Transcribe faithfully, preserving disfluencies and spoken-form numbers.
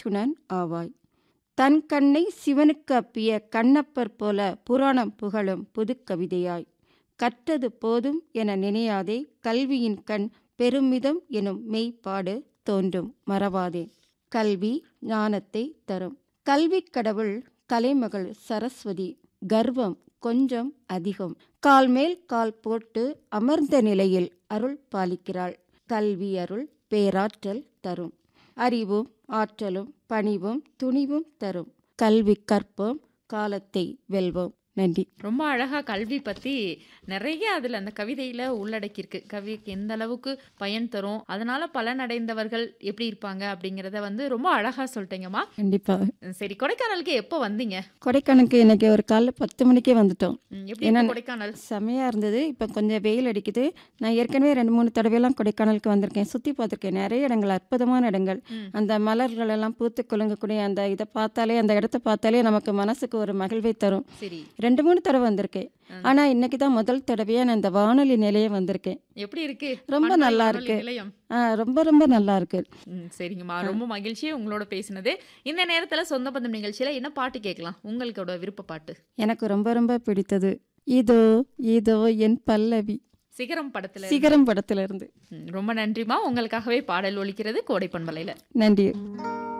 அர்ச்சுனன் ஆவாய். தன் கண்ணை சிவனுக்கு அப்பிய கண்ணப்பர் போல புராணம் புகழும் புதுக்கவிதையாய். கற்றது போதும் என நினையாதே, கல்வியின் கண் பெருமிதம் எனும் மெய்ப்பாடு தோன்றும் மறவாதே. கல்வி ஞானத்தை தரும். கல்விக் கடவுள் கலைமகள் சரஸ்வதி. கர்வம் கொஞ்சம் அதிகம். கால் மேல் கால் போட்டு அமர்ந்த நிலையில் அருள் பாலிக்கிறாள். கல்வி அருள் பேராற்றல் தரும். அறிவும் ஆற்றலும் பணிவும் துணிவும் தரும். கல்வி கற்போம், காலத்தை வெல்வோம். நன்றி. ரொம்ப அழகா கல்வி பத்தி நிறைய அதுல அந்த கவிதையில உள்ளடக்கியிருக்கு. கல்விக்கு எந்த அளவுக்கு பயன் தரும், அதனால பலனடைந்தவர்கள் எப்படி இருப்பாங்க அப்படிங்கிறத வந்து ரொம்ப அழகா சொல்லிட்டீங்கம்மா. கண்டிப்பா. சரி, கொடைக்கானலுக்கு எப்போ வந்தீங்க? கொடைக்கானலுக்கு இன்னைக்கு ஒரு காலைல பத்து மணிக்கே வந்துட்டோம். ம், எப்படி இருக்கு கொடைக்கானல்? செமையா இருந்தது. இப்போ கொஞ்சம் வெயில் அடிக்குது. நான் ஏற்கனவே ரெண்டு மூணு தடவையெல்லாம் கொடைக்கானலுக்கு வந்திருக்கேன். சுற்றி பார்த்துருக்கேன். நிறைய இடங்கள், அற்புதமான இடங்கள். ம். அந்த மலர்கள் எல்லாம் பூத்து குலுங்கக்கூடிய அந்த இதை பார்த்தாலே, அந்த இடத்த பார்த்தாலே நமக்கு மனசுக்கு ஒரு மகிழ்வை தரும். சரி. ரெண்டு மூணு தடவை வந்திருக்கேன். ஆனால் இன்னைக்கு தான் முதல் தடவையாக நான் இந்த வானொலி நிலையம் வந்திருக்கேன். எப்படி இருக்கு? ரொம்ப பண்பாய் நல்லா வானொலி இருக்கு. நிலையம். ஆ ரொம்ப ரொம்ப நல்லா இருக்கு. ம், சரிங்கம்மா, ரொம்ப மகிழ்ச்சி உங்களோட பேசினது. இந்த நேரத்துல சொந்த பந்தம் நிகழ்ச்சியில என்ன பாட்டு கேட்கலாம்? உங்களோட விருப்ப பாட்டு. எனக்கு ரொம்ப ரொம்ப பிடித்தது இதோ இதோ என் பல்லவி, சிகரம் படத்துல. சிகரம் படத்துல இருந்து. ம், ரொம்ப நன்றிம்மா. உங்களுக்காகவே பாடல் ஒலிக்கிறது கோடை பண்பலையில. நன்றி.